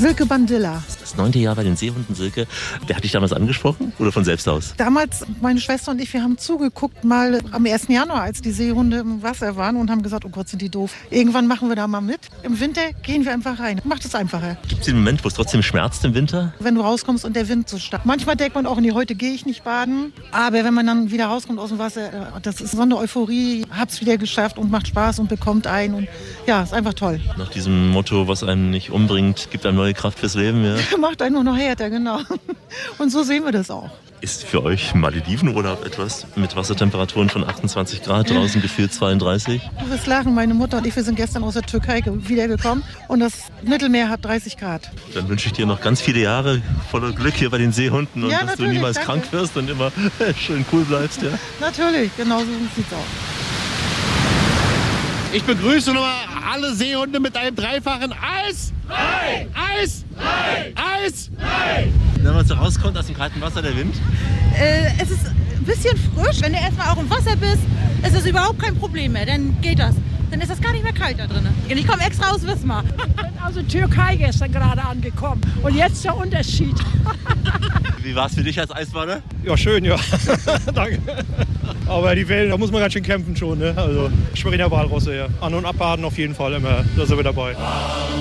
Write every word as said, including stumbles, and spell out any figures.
Silke Bandilla. Das neunte Jahr bei den Seehunden, Silke. Wer hat dich damals angesprochen oder von selbst aus? Damals, meine Schwester und ich, wir haben zugeguckt mal am ersten Januar, als die Seehunde im Wasser waren und haben gesagt, oh Gott, sind die doof. Irgendwann machen wir da mal mit. Im Winter gehen wir einfach rein. Macht es einfacher. Gibt es den Moment, wo es trotzdem schmerzt im Winter? Wenn du rauskommst und der Wind so stark. Manchmal denkt man auch, nee, heute gehe ich nicht baden. Aber wenn man dann wieder rauskommt aus dem Wasser, das ist so eine Euphorie. Hab's wieder geschafft und macht Spaß und bekommt ein. Und ja, ist einfach toll. Nach diesem Motto, was einen nicht umbringt, gibt einem neue Kraft fürs Leben, ja? Macht einen nur noch härter, genau. Und so sehen wir das auch. Ist für euch Maledivenurlaub etwas mit Wassertemperaturen von achtundzwanzig Grad, draußen gefühlt zweiunddreißig? Du wirst lachen, meine Mutter und ich, wir sind gestern aus der Türkei wiedergekommen und das Mittelmeer hat dreißig Grad. Dann wünsche ich dir noch ganz viele Jahre voller Glück hier bei den Seehunden und ja, dass du niemals danke. krank wirst und immer schön cool bleibst. Ja? Natürlich, genau so sieht's aus. Ich begrüße nochmal alle Seehunde mit einem dreifachen Eis! Nein! Eis! Nein! Eis! Nein! Wenn man so rauskommt aus dem kalten Wasser, der Wind? Äh, es ist ein bisschen frisch. Wenn du erstmal auch im Wasser bist, ist es überhaupt kein Problem mehr. Dann geht das. Dann ist das gar nicht mehr kalt da drin. Und ich komme extra aus Wismar. Ich bin aus der Türkei gestern gerade angekommen. Und jetzt der Unterschied. Wie war es für dich als Eisbader? Ja, schön, ja. Danke. Aber die Wellen, da muss man ganz schön kämpfen schon. Ne? Also Schweriner Walrosse, ja. An- und abbaden auf jeden Fall immer. Da sind wir dabei.